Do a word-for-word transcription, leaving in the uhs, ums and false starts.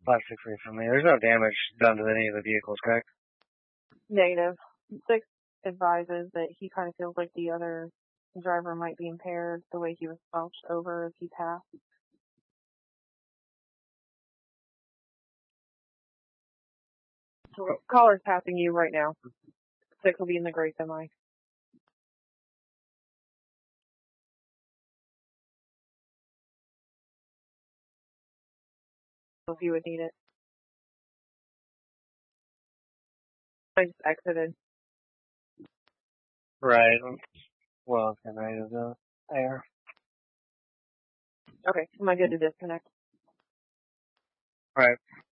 five six three for me. There's no damage done to any of the vehicles, correct? Negative. Six advises that he kind of feels like the other driver might be impaired the way he was slouched over as he passed. So caller's passing you right now. Six will be in the gray semi. If you would need it. I just exited. Right. Well, it's getting ready to go there. Okay, am I good to disconnect? Right.